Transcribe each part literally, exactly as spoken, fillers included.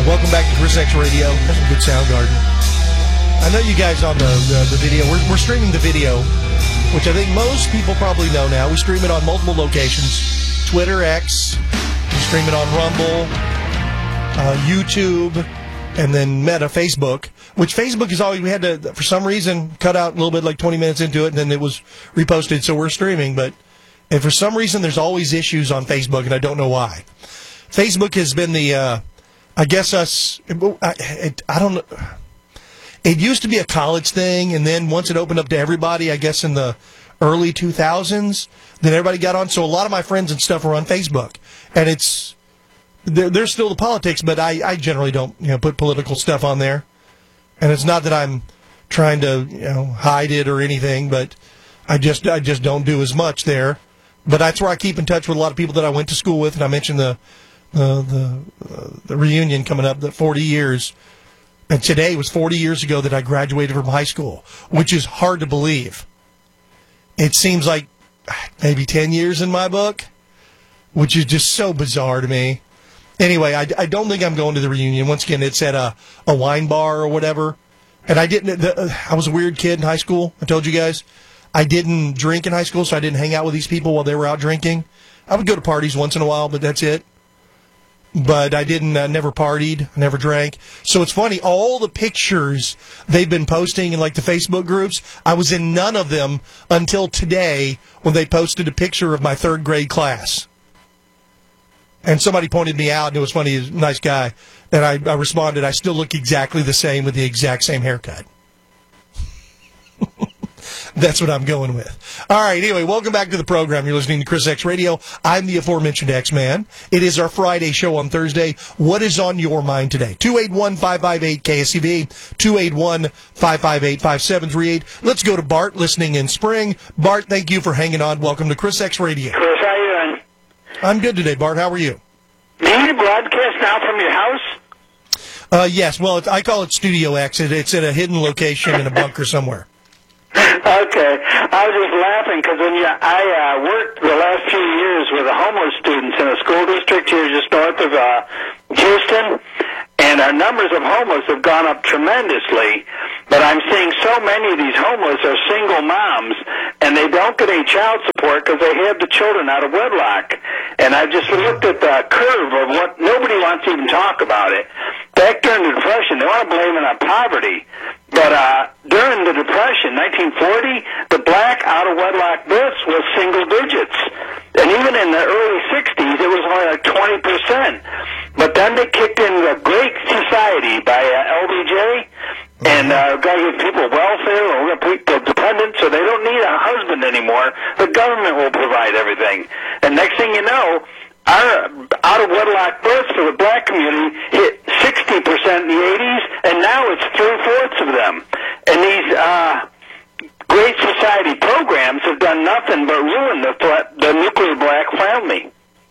Welcome back to Chris X Radio. That's a good sound garden. I know you guys on the, the, the video. We're, we're streaming the video, which I think most people probably know now. We stream it on multiple locations. Twitter, X. We stream it on Rumble, uh, YouTube, and then Meta, Facebook. Which Facebook is always, we had to, for some reason, cut out a little bit, like twenty minutes into it, and then it was reposted, so we're streaming. But and for some reason, there's always issues on Facebook, and I don't know why. Facebook has been the... Uh, I guess us, I, it, I don't know. It used to be a college thing, and then once it opened up to everybody, I guess in the early two thousands, then everybody got on. So a lot of my friends and stuff are on Facebook. And it's, there's still the politics, but I, I generally don't, you know, put political stuff on there. And it's not that I'm trying to, you know, hide it or anything, but I just, I just don't do as much there. But that's where I keep in touch with a lot of people that I went to school with, and I mentioned the, Uh, the uh, the reunion coming up, the forty years, and today was forty years ago that I graduated from high school, which is hard to believe. It seems like maybe ten years in my book, which is just so bizarre to me. Anyway, I, I don't think I'm going to the reunion. Once again, it's at a, a wine bar or whatever, and I didn't. The, I was a weird kid in high school. I told you guys. I didn't drink in high school, so I didn't hang out with these people while they were out drinking. I would go to parties once in a while, but that's it. But I didn't, uh, never partied, never drank. So it's funny, all the pictures they've been posting in like the Facebook groups, I was in none of them until today when they posted a picture of my third grade class. And somebody pointed me out, and it was funny, he was a nice guy. And I, I responded, I still look exactly the same with the exact same haircut. That's what I'm going with. All right, anyway, welcome back to the program. You're listening to Chris X Radio. I'm the aforementioned X-Man. It is our Friday show on Thursday. What is on your mind today? two eight one, five five eight, K S E V, two eight one, five five eight, five seven three eight. Let's go to Bart, listening in Spring. Bart, thank you for hanging on. Welcome to Chris X Radio. Chris, how you doing? I'm good today, Bart. How are you? Do you broadcast now from your house? Uh, yes. Well, it's, I call it Studio X. It, it's at a hidden location in a bunker somewhere. Okay. I was just laughing because when you, I uh, worked the last few years with the homeless students in a school district here just north of uh, Houston, and our numbers of homeless have gone up tremendously. But I'm seeing so many of these homeless are single moms, and they don't get any child support because they have the children out of wedlock. And I just looked at the curve of what nobody wants to even talk about it. Back during the Depression, they want to blame it on poverty. But uh, during the Depression, nineteen forty, the black out-of-wedlock births was single digits. And even in the early sixties, it was only like twenty percent. But then they kicked in the Great Society by uh, L B J, and uh, got to give people welfare, and we're going to put people dependent, so they don't need a husband anymore. The government will provide everything. And next thing you know, our out-of-wedlock births for the black community hit sixty percent in the eighties, and now it's three-fourths of them. And these uh, Great Society programs have done nothing but ruin the, the nuclear black family.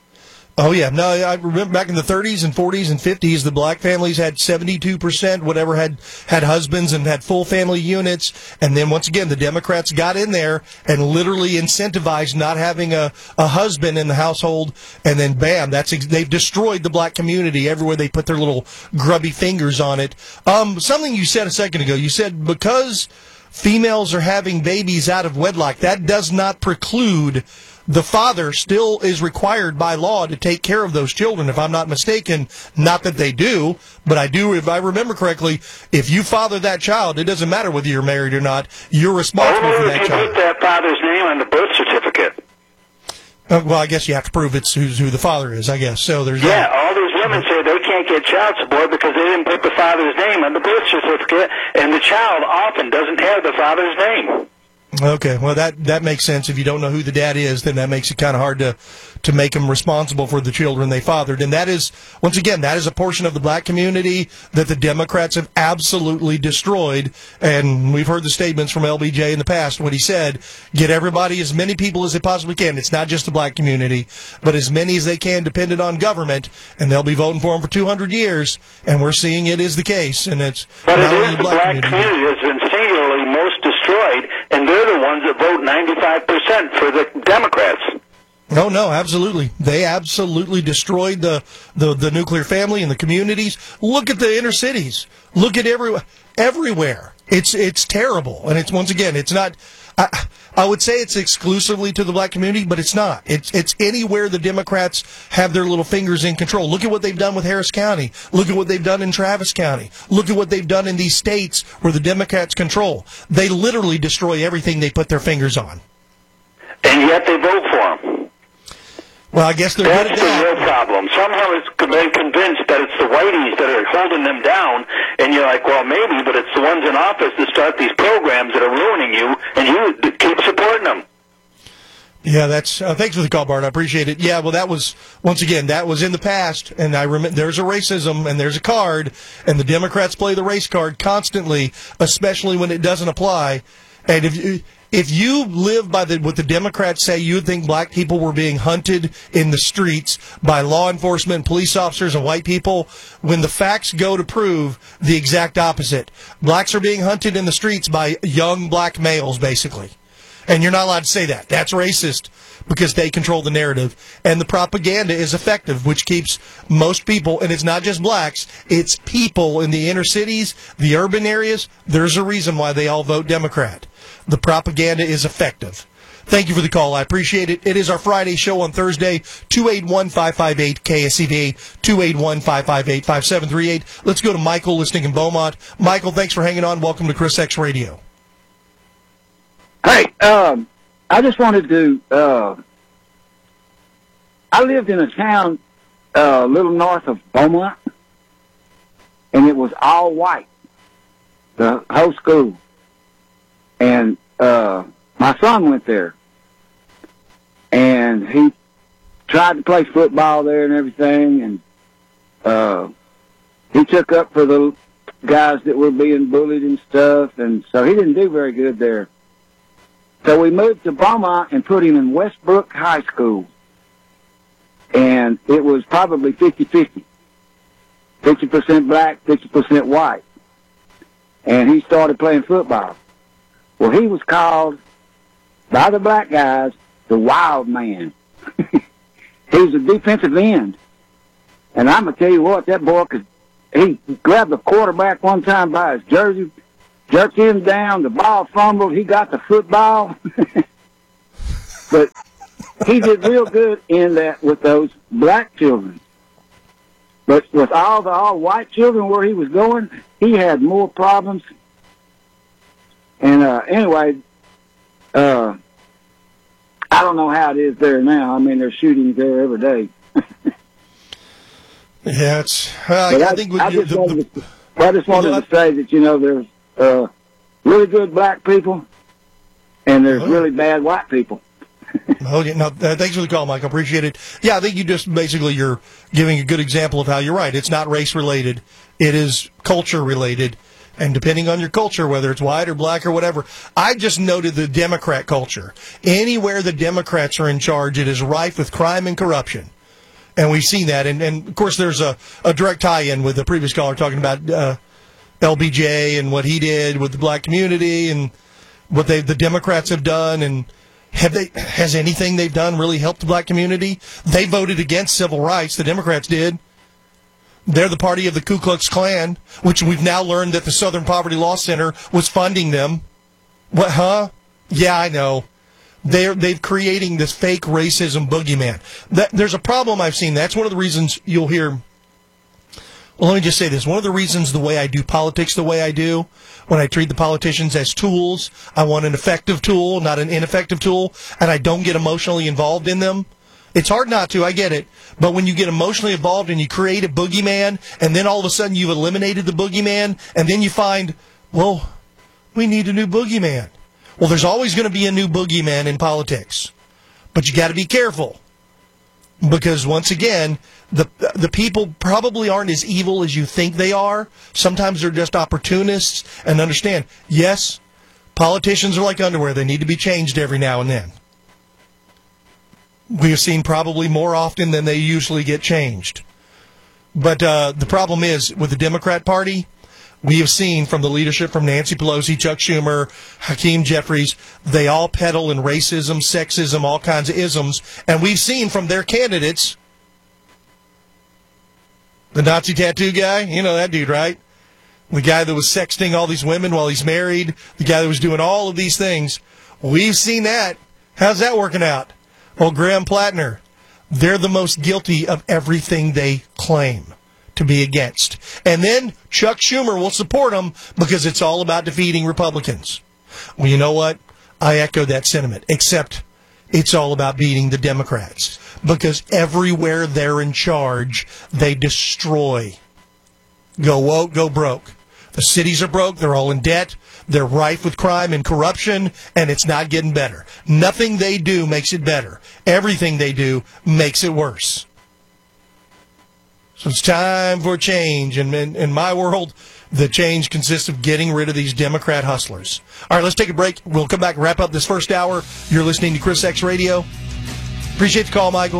Oh, yeah. No, I remember back in the thirties and forties and fifties, the black families had seventy-two percent, whatever, had, had husbands and had full family units. And then, once again, the Democrats got in there and literally incentivized not having a, a husband in the household. And then, bam, that's they've destroyed the black community everywhere they put their little grubby fingers on it. Um, something you said a second ago, you said because females are having babies out of wedlock, that does not preclude the father still is required by law to take care of those children, if I'm not mistaken. Not that they do, but I do, if I remember correctly, if you father that child, it doesn't matter whether you're married or not, you're responsible for that child. Only if you child. put that father's name on the birth certificate. Uh, well, I guess you have to prove it's who's, who the father is, I guess. So there's Yeah, that. all these women say they can't get child support because they didn't put the father's name on the birth certificate, and the child often doesn't have the father's name. Okay, well, that, that makes sense. If you don't know who the dad is, then that makes it kind of hard to, to make them responsible for the children they fathered. And that is, once again, that is a portion of the black community that the Democrats have absolutely destroyed. And we've heard the statements from L B J in the past, what he said, get everybody, as many people as they possibly can. It's not just the black community, but as many as they can dependent on government, and they'll be voting for them for two hundred years. And we're seeing it is the case. And it's but not it only is the black, black community. community that's been singularly most destroyed, and they're the ones that vote ninety-five percent for the Democrats. No, no, absolutely. They absolutely destroyed the, the, the nuclear family and the communities. Look at the inner cities. Look at every, everywhere. It's it's terrible. And it's, once again, it's not, I, I would say it's exclusively to the black community, but it's not. It's it's anywhere the Democrats have their little fingers in control. Look at what they've done with Harris County. Look at what they've done in Travis County. Look at what they've done in these states where the Democrats control. They literally destroy everything they put their fingers on. And yet they vote for them. Well, I guess they're That's good at the that. real problem. Somehow it's been convinced that it's the whiteys that are holding them down, and you're like, well, maybe, but it's the ones in office that start these programs that are ruining you, and you keep supporting them. Yeah, that's. Uh, thanks for the call, Bart. I appreciate it. Yeah, well, that was, once again, that was in the past, and I remember there's a racism and there's a card, and the Democrats play the race card constantly, especially when it doesn't apply. And if you. If you live by the, what the Democrats say, you would think black people were being hunted in the streets by law enforcement, police officers, and white people, when the facts go to prove the exact opposite. Blacks are being hunted in the streets by young black males, basically. And you're not allowed to say that. That's racist because they control the narrative. And the propaganda is effective, which keeps most people, and it's not just blacks, it's people in the inner cities, the urban areas. There's a reason why they all vote Democrat. The propaganda is effective. Thank you for the call. I appreciate it. It is our Friday show on Thursday, two eight one, five five eight, K S E V, two eight one, five five eight, five seven three eight. Let's go to Michael listening in Beaumont. Michael, thanks for hanging on. Welcome to Chris X Radio. Hey, um, I just wanted to, uh, I lived in a town uh, a little north of Beaumont, and it was all white, the whole school. And uh, my son went there, and he tried to play football there and everything, and uh, he took up for the guys that were being bullied and stuff, and so he didn't do very good there. So we moved to Beaumont and put him in Westbrook High School, and it was probably fifty-fifty, fifty percent black, fifty percent white, and he started playing football. Well, he was called by the black guys the wild man. He was a defensive end. And I'm going to tell you what, that boy could, he grabbed the quarterback one time by his jersey, jerked him down, the ball fumbled, he got the football. But he did real good in that with those black children. But with all the all white children where he was going, he had more problems. And uh, anyway, uh, I don't know how it is there now. I mean, they're shooting there every day. Yeah, it's. Uh, I, I think with I you, just the, wanted, the, to, I just wanted the, to say that, you know, there's uh, really good black people, and there's oh. really bad white people. Oh, yeah, no, uh, thanks for the call, Mike. I appreciate it. Yeah, I think you just basically you're giving a good example of how you're right. It's not race related; it is culture related. And depending on your culture, whether it's white or black or whatever, I just noted the Democrat culture. Anywhere the Democrats are in charge, it is rife with crime and corruption. And we've seen that. And, and of course, there's a, a direct tie-in with the previous caller talking about uh, L B J and what he did with the black community and what they the Democrats have done. And have they has anything they've done really helped the black community? They voted against civil rights. The Democrats did. They're the party of the Ku Klux Klan, which we've now learned that the Southern Poverty Law Center was funding them. What, huh? Yeah, I know. They're they've creating this fake racism boogeyman. That, there's a problem I've seen. That's one of the reasons you'll hear. Well, let me just say this. One of the reasons the way I do politics the way I do, when I treat the politicians as tools, I want an effective tool, not an ineffective tool, and I don't get emotionally involved in them. It's hard not to, I get it. But when you get emotionally involved and you create a boogeyman, and then all of a sudden you've eliminated the boogeyman, and then you find, well, we need a new boogeyman. Well, there's always going to be a new boogeyman in politics. But you got to be careful. Because once again, the the people probably aren't as evil as you think they are. Sometimes they're just opportunists. And understand, yes, politicians are like underwear. They need to be changed every now and then. We have seen probably more often than they usually get changed. But uh, the problem is, with the Democrat Party, we have seen from the leadership from Nancy Pelosi, Chuck Schumer, Hakeem Jeffries, they all peddle in racism, sexism, all kinds of isms. And we've seen from their candidates, the Nazi tattoo guy, you know that dude, right? The guy that was sexting all these women while he's married, the guy that was doing all of these things. We've seen that. How's that working out? Well, Graham Plattner, they're the most guilty of everything they claim to be against. And then Chuck Schumer will support them because it's all about defeating Republicans. Well, you know what? I echo that sentiment, except it's all about beating the Democrats because everywhere they're in charge, they destroy. Go woke, go broke. The cities are broke. They're all in debt. They're rife with crime and corruption, and it's not getting better. Nothing they do makes it better. Everything they do makes it worse. So it's time for change. And in, in my world, the change consists of getting rid of these Democrat hustlers. All right, let's take a break. We'll come back and wrap up this first hour. You're listening to Chris X Radio. Appreciate the call, Michael.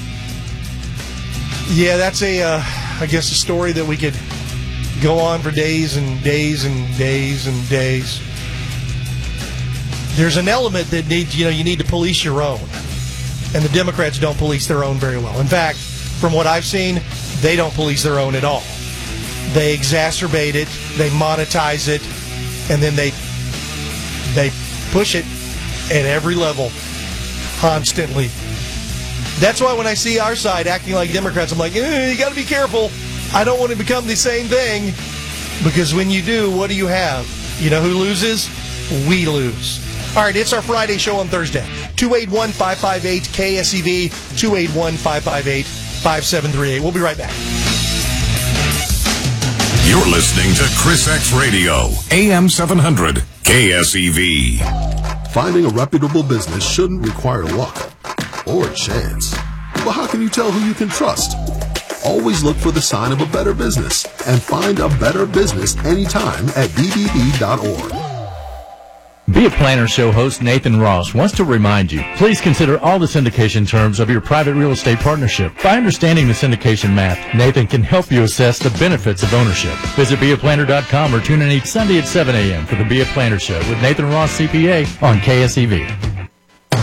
Yeah, that's a, uh, I guess, a story that we could go on for days and days and days and days. There's an element that needs, you know, you need to police your own. And the Democrats don't police their own very well. In fact, from what I've seen, they don't police their own at all. They exacerbate it, they monetize it, and then they they push it at every level, constantly. That's why when I see our side acting like Democrats, I'm like, eh, you got to be careful. I don't want to become the same thing, because when you do, what do you have? You know who loses? We lose. All right, it's our Friday show on Thursday. two eight one, five five eight, K S E V, two eight one, five five eight, five seven three eight. We'll be right back. You're listening to Chris X Radio, A M seven hundred, K S E V. Finding a reputable business shouldn't require luck or chance. But how can you tell who you can trust? Always look for the sign of a better business and find a better business anytime at B B B dot org. Be a Planner Show host Nathan Ross wants to remind you, please consider all the syndication terms of your private real estate partnership. By understanding the syndication math, Nathan can help you assess the benefits of ownership. Visit be a planner dot com or tune in each Sunday at seven a.m. for the Be a Planner Show with Nathan Ross, C P A, on K S E V.